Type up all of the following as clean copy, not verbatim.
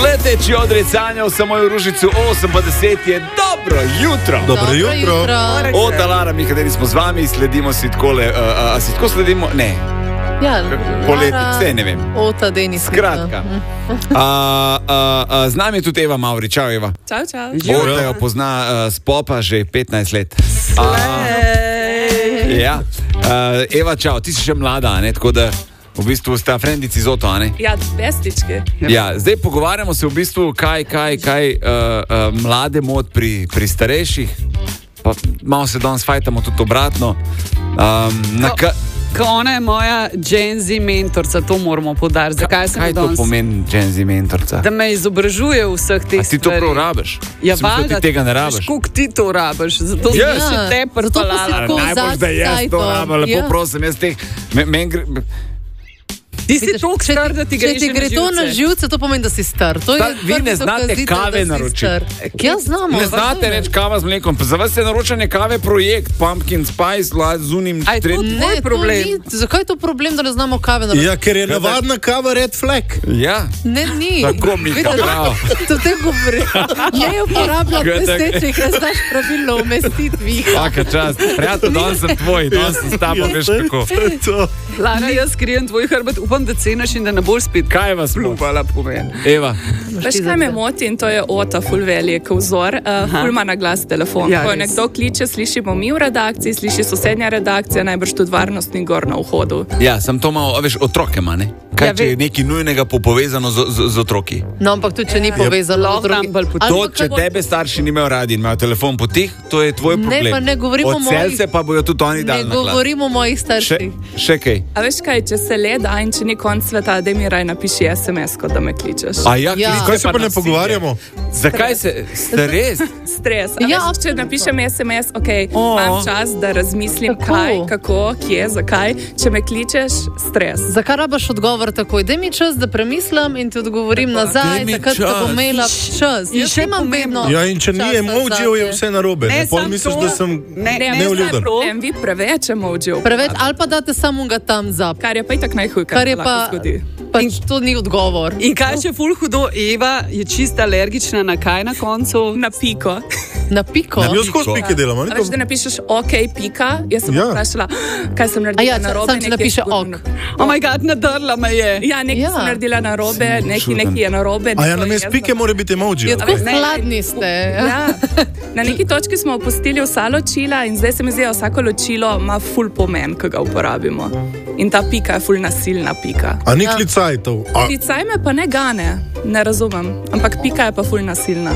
Leteći odrecanja u samoj Ružicu 8:10 je dobro jutro. Dobro jutro. Od Lara, mi kaderi smo z vami, sledimo si takole, a si tako sledimo? Ne. Ja, Poleti, vse ne vem. Ota, Denis. Skratka. Z nami je tudi Eva Mavri. Čau, Eva. Čau. Ota jo pozna s popa že 15 let. Ja. Eva, čau, ti si še mlada, ne? Tako da v bistvu sta frendici z Oto, ne? Ja, bestičke. Ja, zdaj pogovarjamo se v bistvu, kaj mlade mod pri starejših. Pa malo se danes fajtamo tudi obratno. Ko ona je moja Gen Z mentorca, to moramo podariti. Zakaj sem kaj danes? To pomeni Gen Z mentorca? Da me izobražuje v vseh teh stvari. A ti to prav rabiš? Ja, valjda, ti tega ne rabiš. Koliko ti to rabiš? Zato yes. si te prpalala. Najbolj, da jaz to rabim, lepo prosim, jaz teh... Ti si toliko star, da ti greš na živce. Če ti gre to na živce, to pomeni, da si star. Vi ne znate kave naročiti. Ja, znamo. Ne znate reči kava z mlekom. Za vas je naročanje kave projekt, pumpkin spice, z unim... A je to tvoj problem? Zakaj je to problem, da ne znamo kave naročiti? Ja, ker je navadna kava red flag. Ja. Ne, ni. Tako mi je prav. To te govori. Ne uporabljam pestečih, ne znaš pravilno umestiti. Vsaka čast. Prijatelj, danes sem tvoj, danes sem s tabo, veš kako. Lara, jaz skrijem tvoj hrbet, upam, da ceniš in da ne boš spet. Kaj vas plupala pomeni? Eva. Veš, kaj me moti, in to je Ota ful velik vzor, ful ima na glas telefon. Ja, ko nekdo kliče, slišimo mi v redakciji, sliši sosednja redakcija, najbrž tudi varnostni gor na vhodu. Ja, sem to malo, veš, otroke ima, ne? Kaj, če je nekaj nujnega povezano z otroki? No, ampak tudi, če ni povezano z otroki. To, če tebe starši nimajo radi in imajo telefon potih, to je tvoj problem. Ne, pa ne govorimo o mojih... Odselce pa bojo tudi oni dali na glas. Ne govorimo o mojih starših. Še kaj? A veš kaj, če se le da in če ni konc sveta, da mi raj napiši SMS-ko, da me kličeš. A ja, kaj se pa ne pogovarjamo? Zakaj se... Stres? Stres. A veš, če napišem SMS, imam čas, da razmislim kaj, kako, kje, zakaj. Če me kličeš, stres. Zakaj rabaš odgovor takoj? Daj mi čas, da premislim in ti odgovorim nazaj, takrat, ko bom imela čas. In še imam vedno. Ja, in če ni emojijev, je vse narobe. Ne pol misliš, da sem neuljuben. Vi preveč emojijev. Preveč, ali pa date samo ga tam zap. Kar je pa itak najhuj, kar je pa zgodi. Pač to ni odgovor. In kaj še ful hudo, Eva je čista alergična na kaj na koncu? Na piko. Na piko? Ne, mi jo skozi pike delamo. A veš, da napišeš ok, pika, jaz sem vprašala, kaj sem naredila narobe. Sam če napiše ok. Oh my god, nadrla me je. Ja, nekaj sem naredila narobe, nekaj je narobe. A ja, namest pike mora biti emoji. Ja, tako hladni ste. Ja. Na neki točki smo opustili vsa ločila in zdaj se mi zdi, da vsako ločilo ima ful pomen, ko ga uporabimo. In ta pika je ful nasilna pika. A ni klicajtov? Klicaj me pa ne gane, ne razumem. Ampak pika je pa ful nasilna.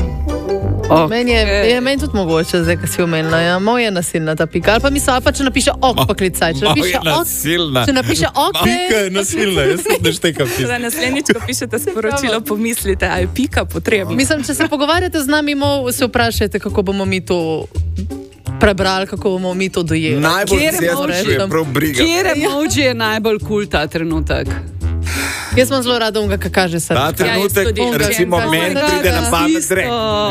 Meni je tudi mogoče, zdaj, ko si omenila. Ja, moj je nasilna ta pika. Ali pa misla, pa če napiše ok, pa klicaj. Če napiše ok, pika je nasilna, jaz ne štekam pisa. Za naslednjič, ko pišete sporočilo, pomislite, a je pika potrebna. Mislim, če se pogovarjate z nami, se vprašajte, kako bomo mi to prebrali, kako bomo mi to dojeli. Najbolj se jaz sprašujem, prav briga. Kjer emoji je najbolj kul ta trenutek? Jaz sem zelo rada unga, kaj kaže srce. Ta trenutek, recimo, meni pride na pamet drek.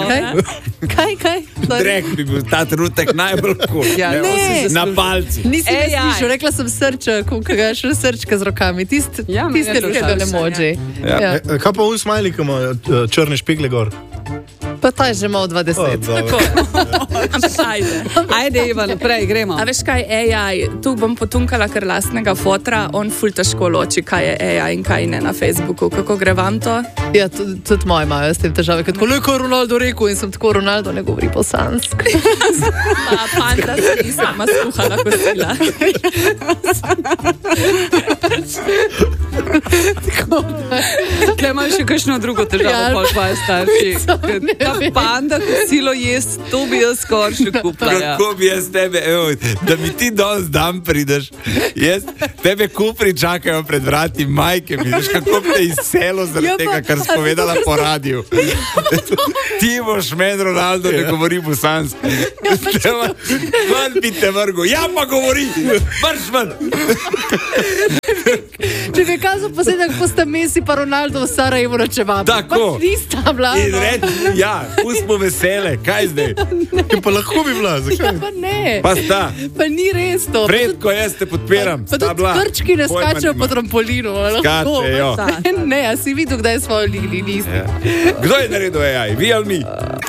Kaj? Drek bi bil ta trenutek najbolj kul. Na palci. Nisi me slišal, rekla sem srček, kaj ga še srčka z rokami. Tiste luške emoji. Kaj pa v smajli, ko ima črne špigle gor? Pa ta je že malo 20. Tako. Ampak ajde, Iva, naprej, gremo. A veš kaj, AI, tu bom potunkala kar lastnega fotra, on ful težko loči, kaj je AI in kaj ne na Facebooku. Kako gre vam to? Ja, tudi moji imajo s tem težave. Ko je Ronaldo rekel in sem tako, Ronaldo ne govori bosansko. Panda se nisem skuhala kosila. Tukaj imaš še kakšno drugo težavo, pa tvoje starši. Ta panda kosilo jest, to bi jaz skoraj še kupila. Kako bi jaz tebe, da mi ti danes dan prideš, tebe kupri čakajo pred vrati majke, vidiš, kako bi te izselo zaradi tega, kar si povedala po radiju. Ti boš meni, Ronaldo, ne govori bosansko. Ven bi te vrgo. Ja pa govori, vrš ven. Če bi kazal posledek, ko sta Messi pa Ronaldo v Sarajevo načevali. Tako. Pa nista bila. In reči, ja, pustimo vesele, kaj zdaj? Pa lahko bi bila, zakaj? Ja, pa ne. Pa sta. Pa ni res to. Fredko, jaz te podpiram. Pa tudi Grčki ne skačejo po trampolinu. Skačejo. Ne, a si videl, kdaj smo ligli list. Ja. Kdo je naredil AI? Vi ali mi?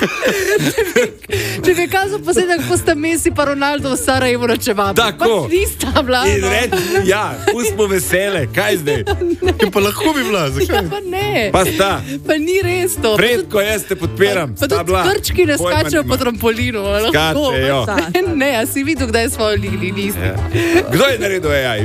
Če bi kazal posledek, ko sta Messi pa Ronaldo v Sarajevo načevali. Tako. Pa nista bila. In reči, ja, pustimo vesele, kaj zdaj? Pa lahko bi bila, zakaj? Ja, pa ne. Pa sta. Pa ni res to. Fredko, jaz te podpiram. Pa tudi Grčki ne skačejo po trampolinu. Skačejo. Ne, a si videl, kdaj smo ligli list. Ja. Kdo je naredil AI?